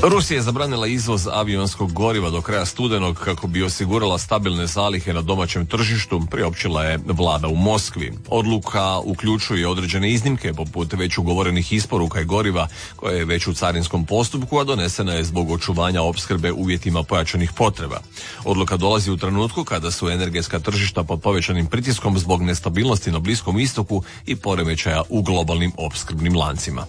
Rusija je zabranila izvoz avionskog goriva do kraja studenog kako bi osigurala stabilne zalihe na domaćem tržištu, priopćila je vlada u Moskvi. Odluka uključuje određene iznimke poput već ugovorenih isporuka i goriva koje je već u carinskom postupku, a donesena je zbog očuvanja opskrbe uvjetima pojačanih potreba. Odluka dolazi u trenutku kada su energetska tržišta pod povećanim pritiskom zbog nestabilnosti na Bliskom istoku i poremećaja u globalnim opskrbnim lancima.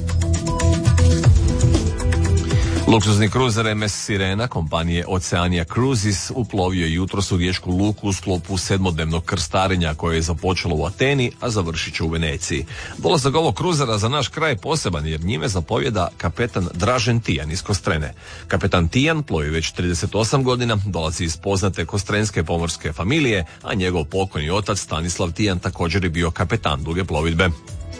Luksuzni kruzer MS Sirena kompanije Oceania Cruises uplovio je jutros u riječku luku u sklopu 7-dnevnog krstarenja koje je započelo u Ateni, a završit će u Veneciji. Dolazak ovog kruzera za naš kraj je poseban jer njime zapovjeda kapetan Dražen Tijan iz Kostrene. Kapetan Tijan plovi već 38 godina, dolazi iz poznate kostrenske pomorske familije, a njegov pokojni otac Stanislav Tijan također je bio kapetan duge plovidbe.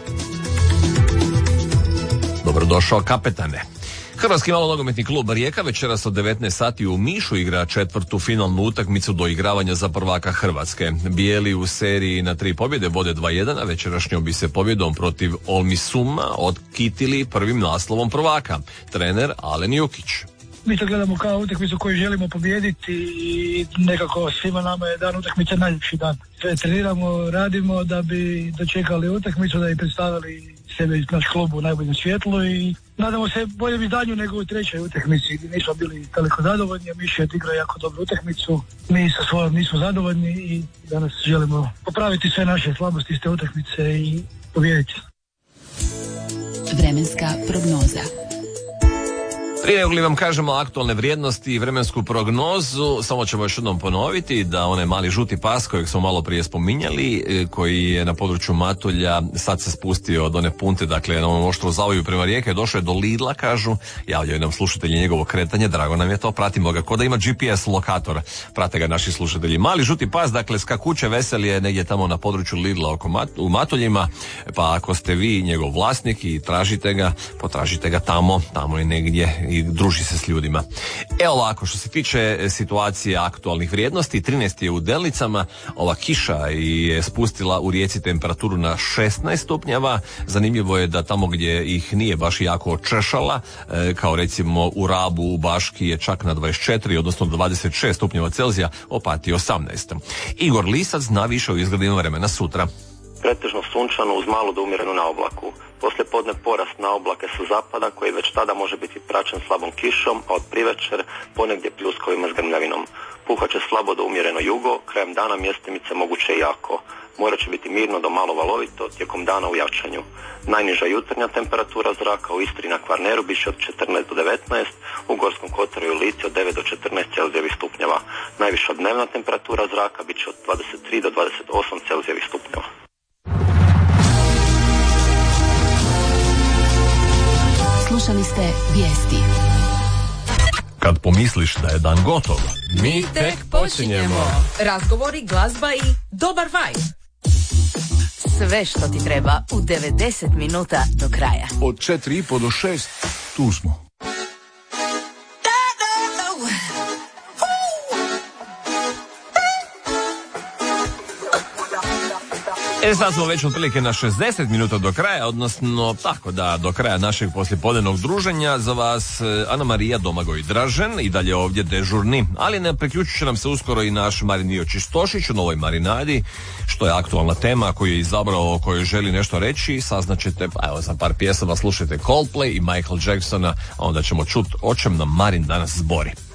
Dobrodošao kapetane. Hrvatski malonogometni klub Rijeka večeras od 19 sati u Mišu igra četvrtu finalnu utakmicu do igravanja za prvaka Hrvatske. Bijeli u seriji na 3 pobjede vode 2-1, a večerašnjom bi se pobjedom protiv Olmisuma otkitili prvim naslovom prvaka. Trener Alen Jukić. Mi to gledamo kao utakmicu koju želimo pobijediti i nekako svima nama je dan utakmice najljepši dan. Sve treniramo, radimo da bi dočekali utakmicu, da bi predstavili sebe iz naš klub u najboljem svjetlu i nadamo se boljem izdanju nego u trećoj utakmici gdje nismo bili toliko zadovoljni, a Miša je odigrao jako dobru utakmicu. Mi sa svojom nismo zadovoljni i danas želimo popraviti sve naše slabosti iz te utakmice i pobijediti. Vremenska prognoza. Prije nego li vam kažemo aktualne vrijednosti i vremensku prognozu, samo ćemo još jednom ponoviti da onaj mali žuti pas kojeg smo malo prije spominjali, koji je na području Matulja sad se spustio od one punte, dakle na onom oštru zavoju prema Rijeke, došao je do Lidla, kažu, javljaju nam slušatelji njegovo kretanje, drago nam je to, pratimo ga, ko da ima GPS lokator, prate ga naši slušatelji. Mali žuti pas, dakle skakuće veselje negdje tamo na području Lidla u Matuljima, pa ako ste vi njegov vlasnik i tražite ga, potražite ga tamo je negdje i druži se s ljudima. Evo ovako, što se tiče situacije aktualnih vrijednosti, 13 je u Delnicama, ova kiša je spustila u Rijeci temperaturu na 16 stupnjeva, zanimljivo je da tamo gdje ih nije baš jako češala, kao recimo u Rabu, u Baški je čak na 24, odnosno 26 stupnjeva Celzija, Opatiji 18. Igor Lisac zna više o izgledima vremena sutra. Pretežno sunčano uz malo do umjerenu na oblaku. Poslije podne porast na oblake sa zapada koji već tada može biti praćen slabom kišom, a od privečer ponegdje pljuskovima s grmljavinom. Puhaće slabo do umjereno jugo, krajem dana mjestimice moguće i jako. More će biti mirno do malo valovito, tijekom dana u jačanju. Najniža jutarnja temperatura zraka u Istri na Kvarneru biće od 14 do 19, u Gorskom kotaru i Lici od 9 do 14 celzijevih stupnjeva. Najviša dnevna temperatura zraka biće od 23 do 28 celzijevih stupnjeva. Slušali ste vijesti. Kad pomisliš da je dan gotov, mi tek počinjemo. Razgovori, glazba i dobar vibe. Sve što ti treba u 90 minuta do kraja. Od 4:30 do 6 tu smo. Sad smo već otprilike na 60 minuta do kraja, odnosno tako da do kraja našeg poslijepodnevnog druženja. Za vas Ana Marija, Domagoj Dražen i dalje ovdje dežurni, ali ne priključit će nam se uskoro i naš Marin Čistošić u novoj marinadi, što je aktualna tema koju je izabrao, o kojoj želi nešto reći. Saznaćete, evo za par pjesama slušajte Coldplay i Michael Jacksona, a onda ćemo čuti o čem nam Marin danas zbori.